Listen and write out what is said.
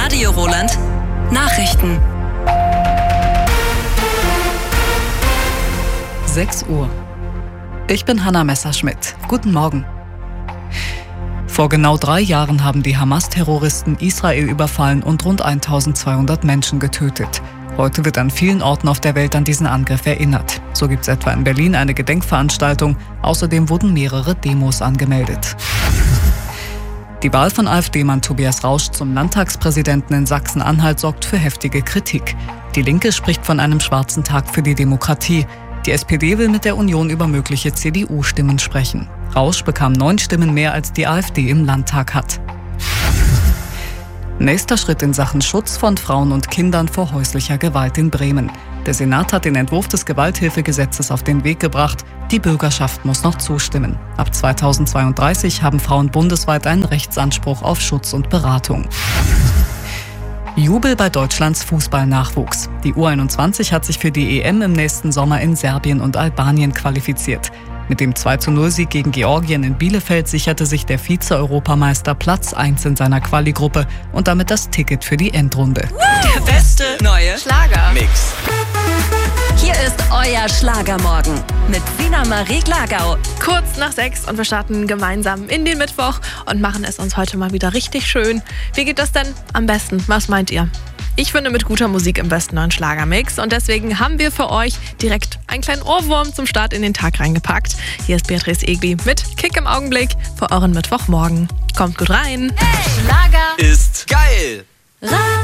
Radio Roland Nachrichten. 6 Uhr. Ich bin Hanna Messerschmidt. Guten Morgen. Vor genau 3 Jahren haben die Hamas-Terroristen Israel überfallen und rund 1200 Menschen getötet. Heute wird an vielen Orten auf der Welt an diesen Angriff erinnert. So gibt es etwa in Berlin eine Gedenkveranstaltung. Außerdem wurden mehrere Demos angemeldet. Die Wahl von AfD-Mann Tobias Rausch zum Landtagspräsidenten in Sachsen-Anhalt sorgt für heftige Kritik. Die Linke spricht von einem schwarzen Tag für die Demokratie. Die SPD will mit der Union über mögliche CDU-Stimmen sprechen. Rausch bekam 9 Stimmen mehr, als die AfD im Landtag hat. Nächster Schritt in Sachen Schutz von Frauen und Kindern vor häuslicher Gewalt in Bremen. Der Senat hat den Entwurf des Gewalthilfegesetzes auf den Weg gebracht. Die Bürgerschaft muss noch zustimmen. Ab 2032 haben Frauen bundesweit einen Rechtsanspruch auf Schutz und Beratung. Jubel bei Deutschlands Fußballnachwuchs. Die U21 hat sich für die EM im nächsten Sommer in Serbien und Albanien qualifiziert. Mit dem 2:0-Sieg gegen Georgien in Bielefeld sicherte sich der Vize-Europameister Platz 1 in seiner Quali-Gruppe und damit das Ticket für die Endrunde. Der beste neue Schlagermix. Hier ist euer Schlagermorgen mit Sina Marie Glagau. Kurz nach 6 und wir starten gemeinsam in den Mittwoch und machen es uns heute mal wieder richtig schön. Wie geht das denn am besten? Was meint ihr? Ich finde mit guter Musik im besten neuen Schlagermix und deswegen haben wir für euch direkt einen kleinen Ohrwurm zum Start in den Tag reingepackt. Hier ist Beatrice Egli mit Kick im Augenblick für euren Mittwochmorgen. Kommt gut rein. Schlager Ist geil.